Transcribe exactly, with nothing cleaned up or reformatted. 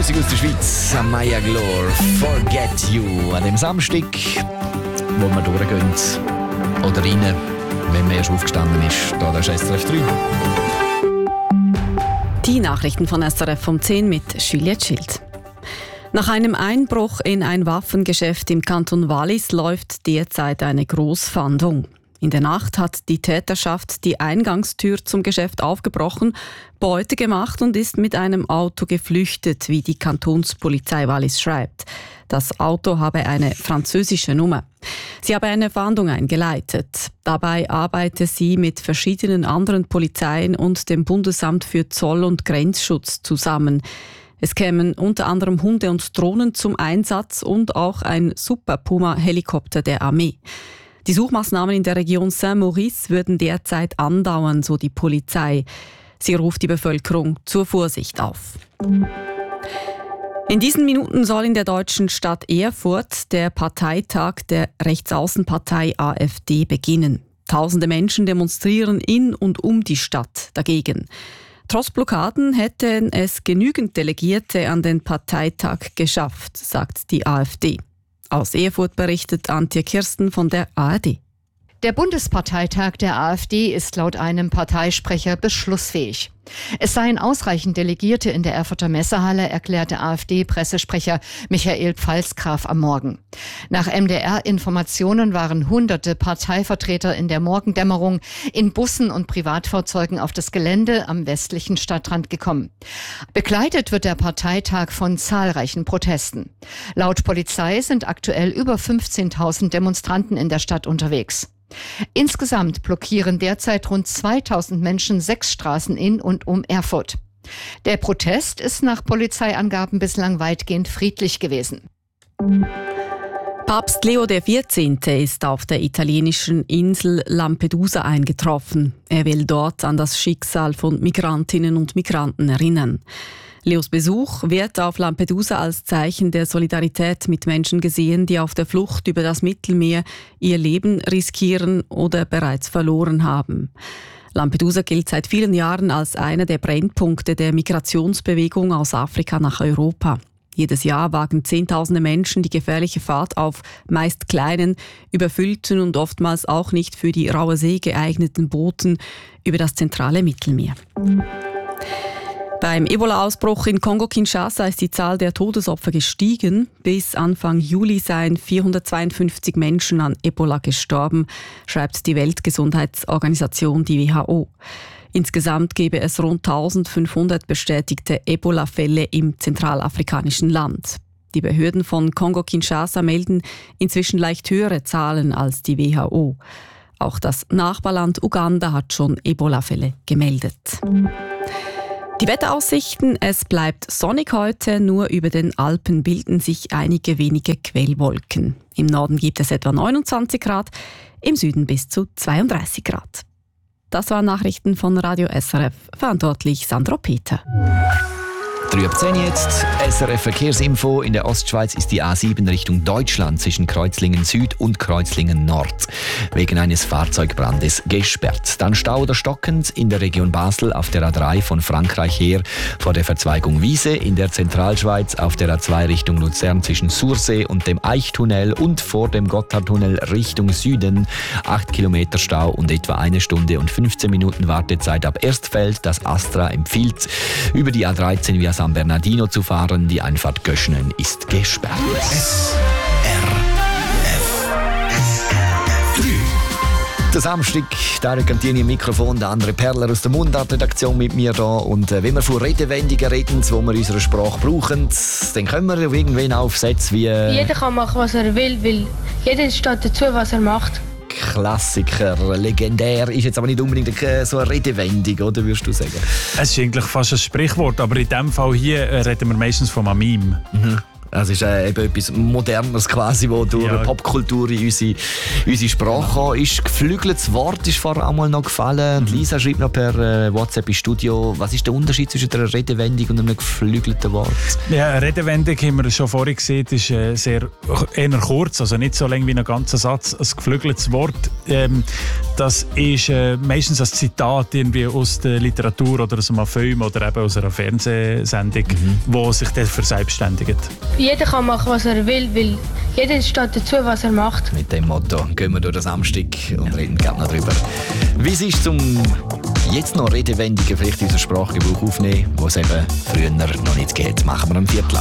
Musik aus der Schweiz, Maya Glor, Forget You. An dem Samstag, wo wir durchgehen oder rein, wenn man erst aufgestanden ist. Da ist S R F drei. Die Nachrichten von S R F um zehn mit Juliette Schild. Nach einem Einbruch in ein Waffengeschäft im Kanton Wallis läuft derzeit eine Grossfahndung. In der Nacht hat die Täterschaft die Eingangstür zum Geschäft aufgebrochen, Beute gemacht und ist mit einem Auto geflüchtet, wie die Kantonspolizei Wallis schreibt. Das Auto habe eine französische Nummer. Sie habe eine Fahndung eingeleitet. Dabei arbeite sie mit verschiedenen anderen Polizeien und dem Bundesamt für Zoll- und Grenzschutz zusammen. Es kämen unter anderem Hunde und Drohnen zum Einsatz und auch ein Super Puma-Helikopter der Armee. Die Suchmaßnahmen in der Region Saint-Maurice würden derzeit andauern, so die Polizei. Sie ruft die Bevölkerung zur Vorsicht auf. In diesen Minuten soll in der deutschen Stadt Erfurt der Parteitag der Rechtsaußenpartei AfD beginnen. Tausende Menschen demonstrieren in und um die Stadt dagegen. Trotz Blockaden hätten es genügend Delegierte an den Parteitag geschafft, sagt die AfD. Aus Erfurt berichtet Antje Kirsten von der A R D. Der Bundesparteitag der AfD ist laut einem Parteisprecher beschlussfähig. Es seien ausreichend Delegierte in der Erfurter Messehalle, erklärte AfD-Pressesprecher Michael Pfalzgraf am Morgen. Nach M D R-Informationen waren hunderte Parteivertreter in der Morgendämmerung in Bussen und Privatfahrzeugen auf das Gelände am westlichen Stadtrand gekommen. Begleitet wird der Parteitag von zahlreichen Protesten. Laut Polizei sind aktuell über fünfzehntausend Demonstranten in der Stadt unterwegs. Insgesamt blockieren derzeit rund zweitausend Menschen sechs Straßen in und um Erfurt. Der Protest ist nach Polizeiangaben bislang weitgehend friedlich gewesen. Papst Leo der vierzehnte ist auf der italienischen Insel Lampedusa eingetroffen. Er will dort an das Schicksal von Migrantinnen und Migranten erinnern. Leos Besuch wird auf Lampedusa als Zeichen der Solidarität mit Menschen gesehen, die auf der Flucht über das Mittelmeer ihr Leben riskieren oder bereits verloren haben. Lampedusa gilt seit vielen Jahren als einer der Brennpunkte der Migrationsbewegung aus Afrika nach Europa. Jedes Jahr wagen Zehntausende Menschen die gefährliche Fahrt auf meist kleinen, überfüllten und oftmals auch nicht für die raue See geeigneten Booten über das zentrale Mittelmeer. Beim Ebola-Ausbruch in Kongo-Kinshasa ist die Zahl der Todesopfer gestiegen. Bis Anfang Juli seien vierhundertzweiundfünfzig Menschen an Ebola gestorben, schreibt die Weltgesundheitsorganisation, die W H O. Insgesamt gebe es rund eintausendfünfhundert bestätigte Ebola-Fälle im zentralafrikanischen Land. Die Behörden von Kongo-Kinshasa melden inzwischen leicht höhere Zahlen als die W H O. Auch das Nachbarland Uganda hat schon Ebola-Fälle gemeldet. Die Wetteraussichten: Es bleibt sonnig heute, nur über den Alpen bilden sich einige wenige Quellwolken. Im Norden gibt es etwa neunundzwanzig Grad, im Süden bis zu zweiunddreißig Grad. Das waren Nachrichten von Radio S R F, verantwortlich Sandro Peter. drei ab zehn jetzt. S R F Verkehrsinfo. In der Ostschweiz ist die A sieben Richtung Deutschland zwischen Kreuzlingen Süd und Kreuzlingen Nord wegen eines Fahrzeugbrandes gesperrt. Dann Stau oder stockend in der Region Basel auf der A drei von Frankreich her vor der Verzweigung Wiese. In der Zentralschweiz auf der A zwei Richtung Luzern zwischen Sursee und dem Eichtunnel und vor dem Gotthardtunnel Richtung Süden. acht Kilometer Stau und etwa eine Stunde und fünfzehn Minuten Wartezeit ab Erstfeld. Das Astra empfiehlt, über die A dreizehn via San Bernardino zu fahren. Die Einfahrt Göschenen ist gesperrt. S R F drei. Der Samstag, Dario Cantini im Mikrofon, der andere Perler aus der Mundart-Redaktion mit mir da. Und äh, wenn wir von Redewendungen reden, die wir in unserer Sprache brauchen, dann können wir irgendwann auf Sätze wie... Äh, jeder kann machen, was er will, weil jeder steht dazu, was er macht. Klassiker, legendär, ist jetzt aber nicht unbedingt so eine Redewendung, oder würdest du sagen? Es ist eigentlich fast ein Sprichwort, aber in diesem Fall hier reden wir meistens von einem Meme. Mhm. Das ist äh, eben etwas Modernes quasi, wo durch ja. Popkultur in unsere, unsere Sprache kam. Ist geflügeltes Wort ist vorher auch mal noch gefallen. Mhm. Lisa schreibt noch per äh, WhatsApp im Studio, was ist der Unterschied zwischen einer Redewendung und einem geflügelten Wort? Ja, eine Redewendung, haben wir schon vorhin gesehen, ist äh, sehr, eher kurz, also nicht so lang wie ein ganzer Satz. Ein geflügeltes Wort, ähm, das ist äh, meistens ein Zitat irgendwie aus der Literatur oder aus einem Film oder eben aus einer Fernsehsendung, mhm. wo sich das verselbstständigt. Jeder kann machen, was er will, weil jeder steht dazu, was er macht. Mit dem Motto gehen wir durch den Samstag und reden gerne noch darüber. Wie es ist, zum jetzt noch Redewendungen vielleicht in unseren Sprachgebrauch aufnehmen, wo es eben früher noch nicht geht. Machen wir am Viertel.